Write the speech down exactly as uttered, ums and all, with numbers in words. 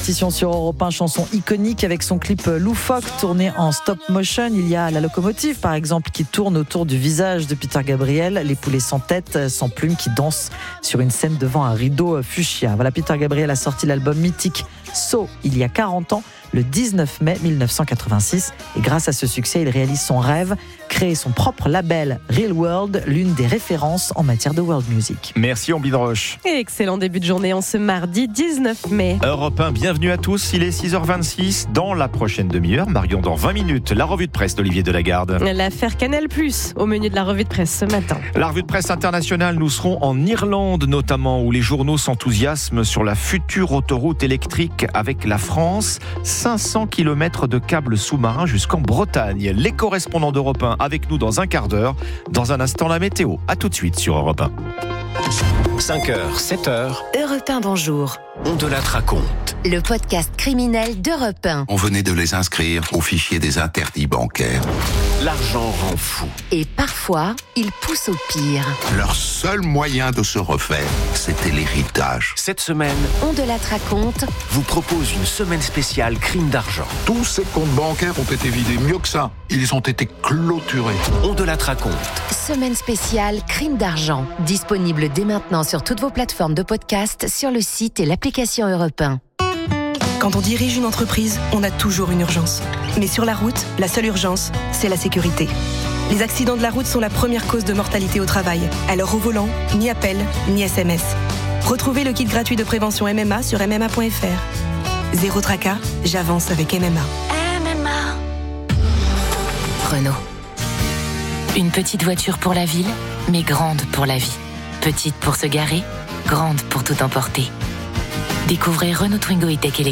répartition sur Europe un, chanson iconique avec son clip loufoque tourné en stop motion. Il y a la locomotive par exemple qui tourne autour du visage de Peter Gabriel, les poulets sans tête, sans plumes qui dansent sur une scène devant un rideau fuchsia. Voilà, Peter Gabriel a sorti l'album mythique So il y a quarante ans, le dix-neuf mai mille neuf cent quatre-vingt-six. Et grâce à ce succès, il réalise son rêve, créer son propre label Real World, l'une des références en matière de world music. Merci Ambline Roche. Et excellent début de journée en ce mardi dix-neuf mai. Europe un, bienvenue à tous, il est six heures vingt-six. Dans la prochaine demi-heure, Marion, dans vingt minutes, la revue de presse d'Olivier Delagarde. L'affaire Canal+, au menu de la revue de presse ce matin. La revue de presse internationale, nous serons en Irlande notamment, où les journaux s'enthousiasment sur la future autoroute électrique avec la France. cinq cents kilomètres de câbles sous-marins jusqu'en Bretagne. Les correspondants d'Europe un avec nous dans un quart d'heure. Dans un instant, la météo. À tout de suite sur Europe un. cinq heures, sept heures. Europe un, bonjour. On de la raconte. Le podcast criminel d'Europe un. On venait de les inscrire au fichier des interdits bancaires. L'argent rend fou. Et parfois, il pousse au pire. Leur seul moyen de se refaire, c'était l'héritage. Cette semaine, On de la raconte. vous propose une semaine spéciale crime d'argent. Tous ces comptes bancaires ont été vidés. Mieux que ça, ils ont été clôturés. On de la raconte. Semaine spéciale crime d'argent. Disponible dès maintenant sur toutes vos plateformes de podcast, sur le site et l'application Europe un. Quand on dirige une entreprise, on a toujours une urgence. Mais sur la route, la seule urgence, c'est la sécurité. Les accidents de la route sont la première cause de mortalité au travail. Alors au volant, ni appel, ni S M S. Retrouvez le kit gratuit de prévention M M A sur m m a point f r. Zéro tracas, j'avance avec M M A. M M A. Renault. Une petite voiture pour la ville, mais grande pour la vie. Petite pour se garer, grande pour tout emporter. Découvrez Renault Twingo E-Tech électrique.